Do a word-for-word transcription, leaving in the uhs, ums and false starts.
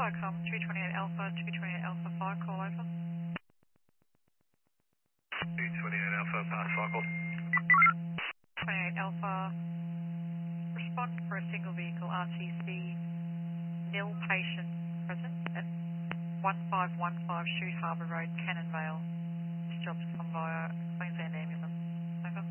Viacom, two twenty-eight Alpha, two twenty-eight Alpha five, call over. two twenty-eight Alpha, pass cycle. twenty-eight Alpha, respond for a single vehicle R T C, nil patient present at one five one five Shoot Harbour Road, Cannon Vale. This job's come via Queensland Ambulance.